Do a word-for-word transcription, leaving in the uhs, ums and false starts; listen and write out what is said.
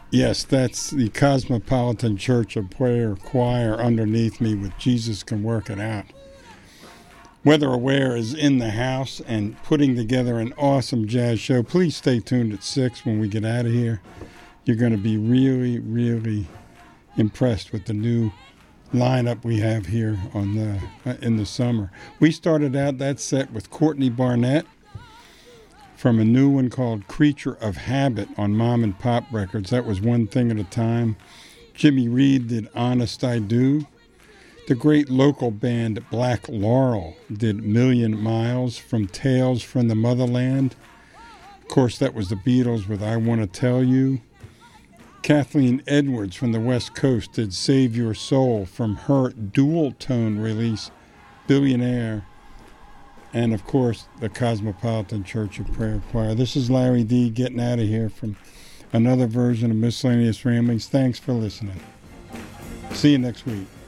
Yes, that's the Cosmopolitan Church of Prayer choir underneath me with Jesus Can Work It Out. Weather Aware is in the house and putting together an awesome jazz show. Please stay tuned at six when we get out of here. You're going to be really, really impressed with the new lineup we have here on the uh, in the summer. We started out that set with Courtney Barnett from a new one called Creature of Habit on Mom and Pop Records. That was One Thing at a Time. Jimmy Reed did Honest I Do. The great local band Black Laurel did Million Miles from Tales from the Motherland. Of course, that was the Beatles with I Want to Tell You. Kathleen Edwards from the West Coast did Save Your Soul from her dual-tone release, Billionaire. And, of course, the Cosmopolitan Church of Prayer Choir. This is Larry D. getting out of here from another version of Miscellaneous Ramblings. Thanks for listening. See you next week.